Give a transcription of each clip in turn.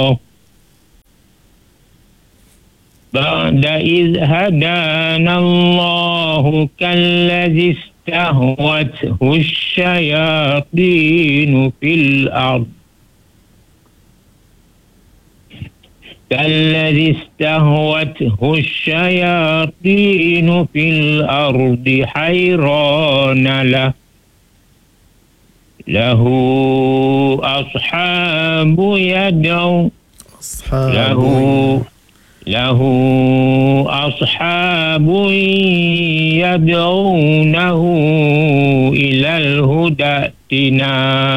بعد إذ هدانا الله كالذي استهوته الشياطين في الأرض حيران له أصحاب يدعونه إلى الهدى ائتنا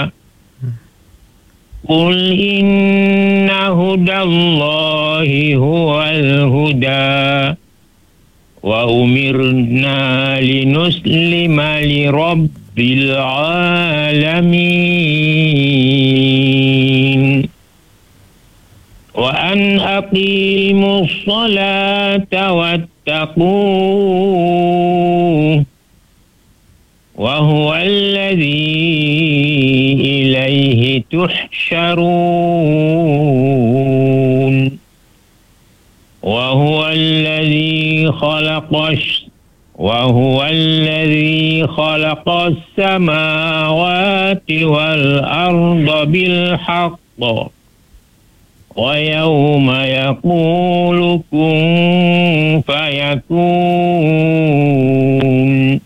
قل إن هدى الله هو الهدى وأمرنا لنسلم لرب العالمين وأن أقيموا الصلاة واتقوه وهو الذي إليه تحشرون وهو الذي خلق السماوات والأرض بالحق ويوم يقول كن فيكون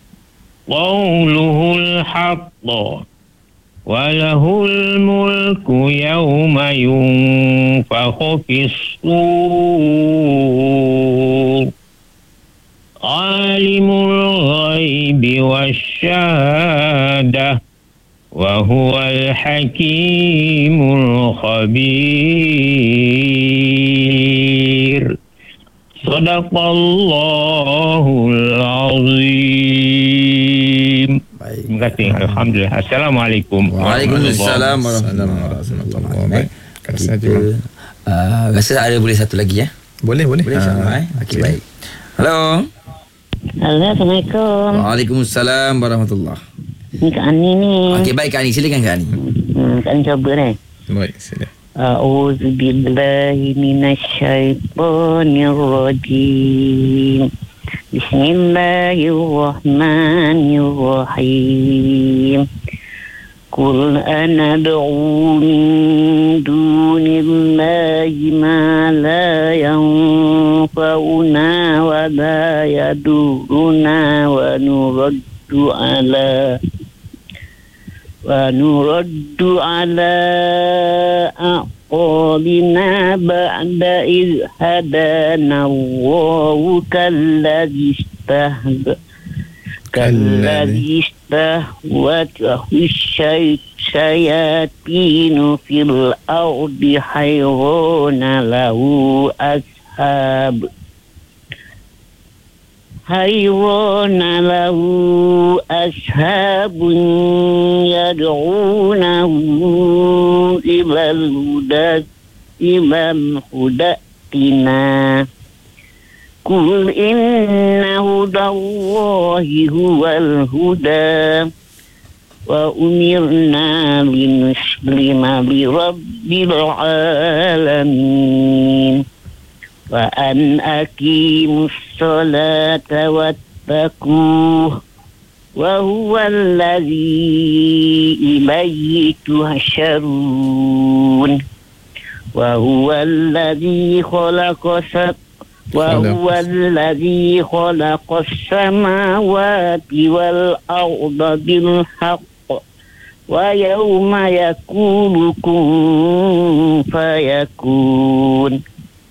قوله الحق وله الملك يوم ينفخ في الصور عالم الغيب والشهادة وهو الحكيم الخبير صدق الله العظيم. Baik. Terima kasih. Alhamdulillah. Assalamualaikum. Waalaikumsalam warahmatullahi wabarakatuh. Rasa ada boleh satu lagi ya? Boleh. InsyaAllah. Okey, baik. Halo. Assalamualaikum. Waalaikumsalam warahmatullahi. Ni Kak Ani ni. Okey, baik Kak Ani, silakan Kak Ani. Kak Ani cuba ni. Baik, sila. A'udzubillahi minasyaitonirrajim. Bismillahirrahmanirrahim. Qul anad'u min dunillahi ma la yanfa'una wa la yaduruna wa nuraddu ala aqalina ba'da idh hadana Allahu kalladhi istahwathu syayatinu fil ardi hayrana lahu أصحاب يدعونه إلى الهدى ائتنا قل إن هدى الله هو الهدى وأمرنا لنسلم لرب العالمين وأن أقيموا الصلاة واتقوه وهو الذي إليه تحشرون وهو الذي خلق السماوات والأرض بالحق ويوم يقول كن فيكون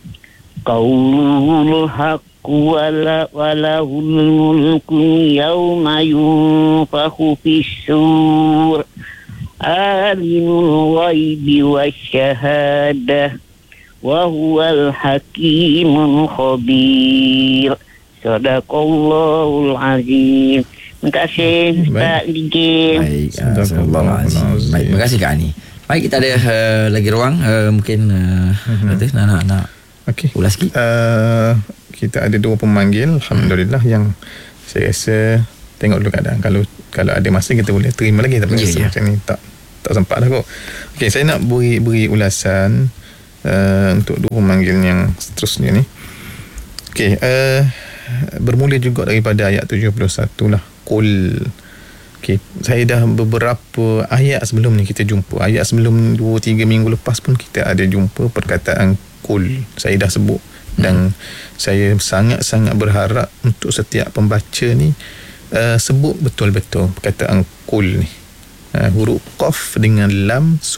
قوله الحق وله الملك يوم ينفخ في الصور عالم الغيب والشهادة وهو الحكيم الخبير صدق الله العظيم. Terima kasih Pak Digim. Baik, Astagfirullahaladzim. Baik, terima kasih Kak Ani. Baik, kita ada lagi ruang mungkin nak okey. Ulas sikit. Kita ada dua pemanggil, alhamdulillah, yang saya rasa tengok dulu keadaan. Kalau ada masa kita boleh terima lagi, tapi macam ni tak sempat dah kot. Okey, saya nak beri ulasan untuk dua pemanggil yang seterusnya ni. Okey, bermula juga daripada ayat 71 lah. Qul. Okey, saya dah beberapa ayat sebelum ni kita jumpa. Ayat sebelum 2-3 minggu lepas pun kita ada jumpa perkataan qul. Saya dah sebut dan saya sangat-sangat berharap untuk setiap pembaca ni sebut betul-betul perkataan qul ni. Huruf qaf dengan lam